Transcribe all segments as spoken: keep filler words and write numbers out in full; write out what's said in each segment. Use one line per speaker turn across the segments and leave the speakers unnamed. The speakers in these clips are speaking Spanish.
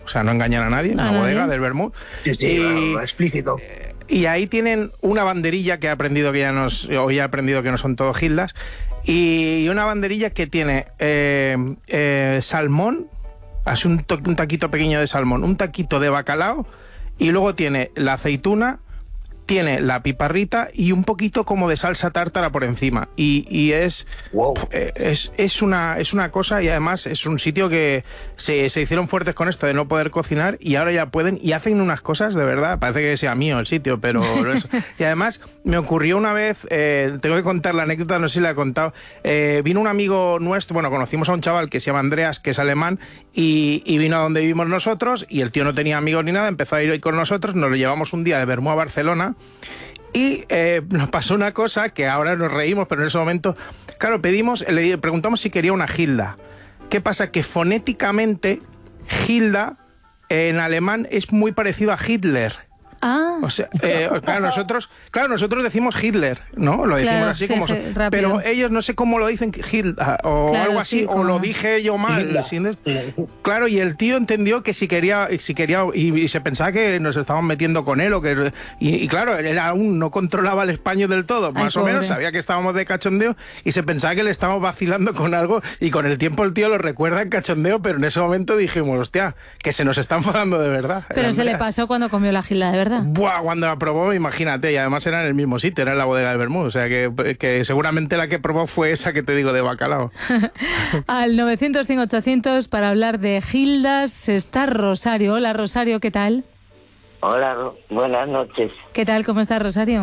sea, no engañan a nadie, una bodega del vermut.
Sí, sí,
y,
claro, explícito.
Y ahí tienen una banderilla que he aprendido que ya nos, hoy he aprendido que no son todo gildas, y una banderilla que tiene eh, eh, salmón, así un, to, un taquito pequeño de salmón, un taquito de bacalao, y luego tiene la aceituna, tiene la piparrita y un poquito como de salsa tártara por encima. Y, y es,
wow.
es, es, una, es una cosa, y además es un sitio que se, se hicieron fuertes con esto de no poder cocinar, y ahora ya pueden, y hacen unas cosas de verdad, parece que sea mío el sitio, pero no es. Y además me ocurrió una vez, eh, tengo que contar la anécdota, no sé si la he contado, eh, vino un amigo nuestro, bueno, conocimos a un chaval que se llama Andreas, que es alemán, y, y vino a donde vivimos nosotros, y el tío no tenía amigos ni nada, empezó a ir hoy con nosotros, nos lo llevamos un día de Bermú a Barcelona. Y eh, nos pasó una cosa que ahora nos reímos, pero en ese momento, claro, pedimos, le preguntamos si quería una Gilda. ¿Qué pasa? Que fonéticamente Gilda en alemán es muy parecido a Hitler.
Ah.
O sea, eh, claro, nosotros, claro, nosotros decimos Hitler, ¿no? Lo decimos
claro,
así
sí,
como...
sí,
pero ellos no sé cómo lo dicen, Hilda, o
claro,
algo así,
sí,
o
como...
lo dije yo mal. ¿Sí? Claro, y el tío entendió que si quería, si quería y, y se pensaba que nos estaban metiendo con él, o que y, y claro, él aún no controlaba el español del todo, más Ay, o menos, sabía que estábamos de cachondeo, y se pensaba que le estábamos vacilando con algo, y con el tiempo el tío lo recuerda en cachondeo, pero en ese momento dijimos, hostia, que se nos está enfadando de verdad.
Pero se le pasó cuando comió la Gilda, de verdad.
Buah, cuando la probó, imagínate, y además era en el mismo sitio, era en la bodega del Bermú, o sea que, que seguramente la que probó fue esa que te digo de bacalao.
Al novecientos cien ochocientos para hablar de Gildas está Rosario. Hola Rosario, ¿qué tal?
Hola, buenas noches.
¿Qué tal, cómo estás Rosario?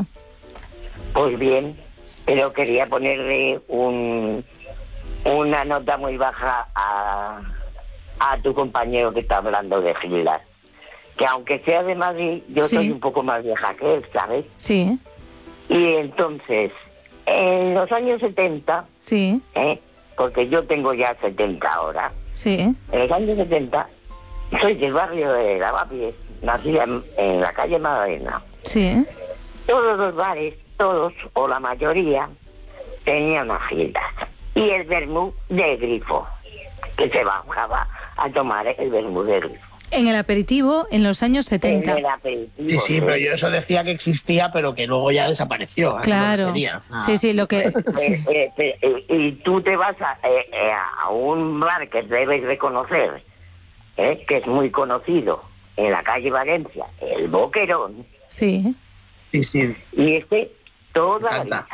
Pues bien, pero quería ponerle un una nota muy baja a, a tu compañero que está hablando de Gildas. Que aunque sea de Madrid, yo sí. soy un poco más vieja que él, ¿sabes?
Sí.
Y entonces, en los años setenta,
sí.
¿eh? Porque yo tengo ya setenta ahora,
sí.
En los años setenta, soy del barrio de Lavapiés, nací en, en la calle Magdalena.
Sí.
Todos los bares, todos, o la mayoría, tenían Gildas. Y el vermú de grifo, que se bajaba a tomar el vermú de grifo.
En el aperitivo, en los años setenta.
En el aperitivo,
sí, sí,
¿sí?
Pero yo eso decía que existía, pero que luego ya desapareció.
Claro.
Ah.
Sí, sí, lo que...
Sí. Eh, eh, eh, y tú te vas a, eh, eh, a un bar que debes reconocer, eh, que es muy conocido, en la calle Valencia, el Boquerón.
Sí.
Sí, sí.
Y este, toda la vida.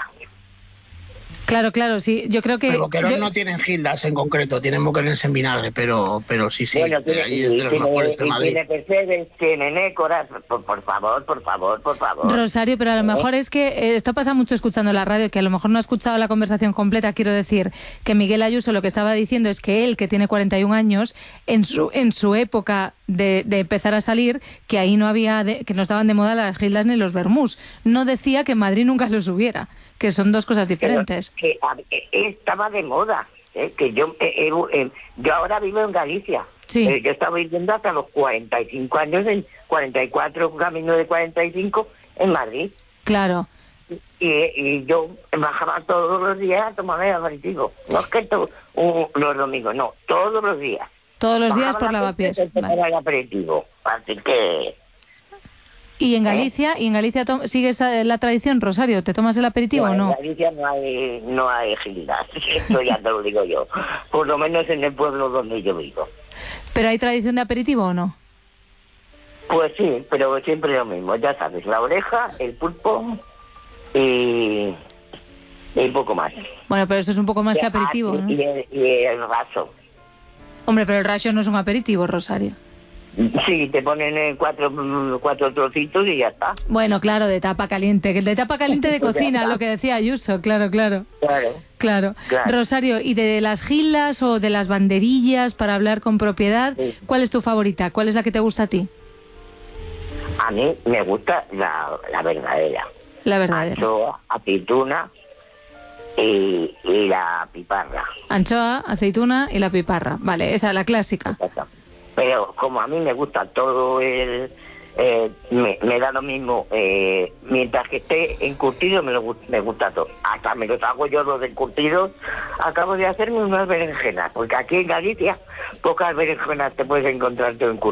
Claro, claro, sí. Yo creo que...
Pero Boquerón
yo...
no tienen Gildas en concreto, tienen Boquerones en vinagre, pero, pero sí, sí.
Bueno, tiene,
ahí
y,
es de los
tiene,
mejores de Madrid.
tiene Mercedes, tiene Nécoras, por, por favor, por favor, por favor.
Rosario, pero a lo mejor es que eh, esto pasa mucho escuchando la radio, que a lo mejor no ha escuchado la conversación completa. Quiero decir que Miguel Ayuso lo que estaba diciendo es que él, que tiene cuarenta y un años, en su en su época de, de empezar a salir, que ahí no había, de, que no estaban de moda las Gildas ni los vermús. No decía que en Madrid nunca los hubiera, que son dos cosas diferentes.
Que, que, estaba de moda, ¿eh? que yo eh, eh, yo ahora vivo en Galicia.
Sí.
Eh, yo estaba viviendo hasta los cuarenta y cinco años, en cuarenta y cuatro, camino de cuarenta y cinco, en Madrid.
Claro.
Y, y yo bajaba todos los días a tomar el aperitivo. No es que to, uh, los domingos, no, todos los días.
Todos los
bajaba
días por
la
Lavapiés.
Vale. El aperitivo. Así que...
¿Y en Galicia, ¿y en Galicia sigues la tradición, Rosario? ¿Te tomas el aperitivo
no,
o no?
En Galicia no hay, no hay Gildas, esto ya te lo digo yo. Por lo menos en el pueblo donde yo vivo.
¿Pero hay tradición de aperitivo o no?
Pues sí, pero siempre lo mismo, ya sabes, la oreja, el pulpo y, y poco más.
Bueno, pero eso es un poco más
y,
que aperitivo,
y,
¿no?
Y el, y el raso.
Hombre, pero el raso no es un aperitivo, Rosario.
Sí, te ponen en cuatro, cuatro trocitos y ya está.
Bueno, claro, de tapa caliente. De tapa caliente de cocina, lo que decía Ayuso, claro, claro.
Claro.
Claro.
Claro.
Rosario, ¿y de las Gildas o de las banderillas para hablar con propiedad? Sí. ¿Cuál es tu favorita? ¿Cuál es la que te gusta a ti?
A mí me gusta la, la verdadera.
La verdadera.
Anchoa, aceituna y, y la piparra.
Anchoa, aceituna y la piparra. Vale, esa es la clásica.
Exacto. Pero como a mí me gusta todo el... Eh, me, me da lo mismo, eh, mientras que esté encurtido me, lo, me gusta todo. Hasta me los hago yo los encurtidos. Acabo de hacerme unas berenjenas, porque aquí en Galicia pocas berenjenas te puedes encontrar tú encurtidas.